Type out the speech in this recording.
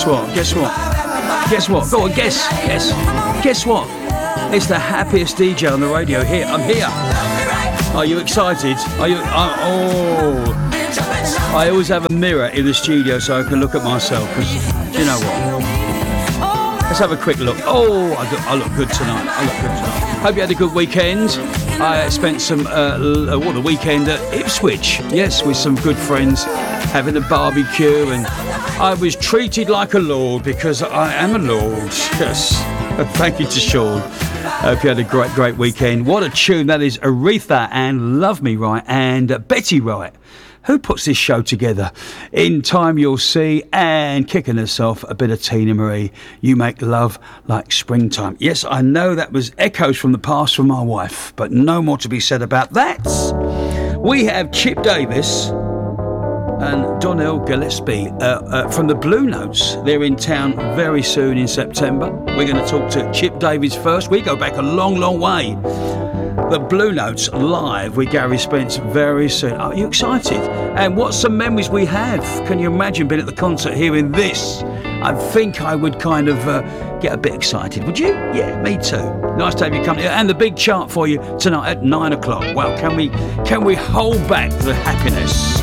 Guess what? Guess what? Guess what? Go on, guess. Guess what? It's the happiest DJ on the radio here. I'm here. Are you excited? Are you? I always have a mirror in the studio so I can look at myself. Because do you know what? Let's have a quick look. Oh, I look good tonight. Hope you had a good weekend. I spent the weekend at Ipswich. Yes, with some good friends, having a barbecue, and I was treated like a lord because I am a lord. Yes. Thank you to Sean. Hope you had a great weekend. What a tune that is. Aretha and Love Me Right and Betty Wright. Who puts this show together? In Time You'll See, and kicking us off, a bit of Tina Marie. You Make Love Like Springtime. Yes, I know that was echoes from the past from my wife, but no more to be said about that. We have Chip Davis and Donnell Gillespie from the Blue Notes. They're in town very soon in September. We're going to talk to Chip Davis first. We go back a long way. The Blue Notes live with Gary Spence very soon. Are you excited? And what some memories we have. Can you imagine being at the concert hearing this? I think I would kind of get a bit excited. Would you? Yeah, me too. Nice to have you company. And the big chart for you tonight at 9 o'clock. Wow, can we hold back the happiness?